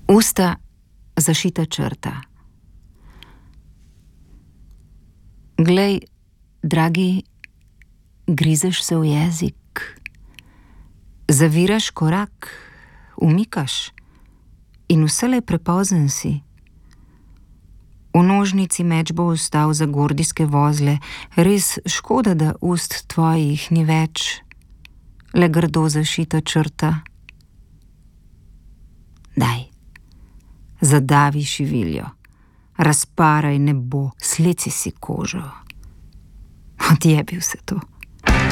Usta zašita črta. Glej, dragi, grizeš se v jezik, zaviraš korak, umikaš in vselej prepozen si. V nožnici meč bo ostal za gordijske vozle, res škoda, da ust tvojih ni več, le grdo zašita črta. Daj, zadavi šiviljo, razparaj nebo, sleci si kožo. Odjebil se to.